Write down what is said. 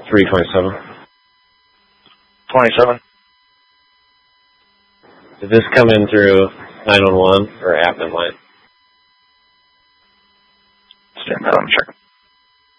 327. 27. Did this come in through 911 or admin line? Stand by, let me check.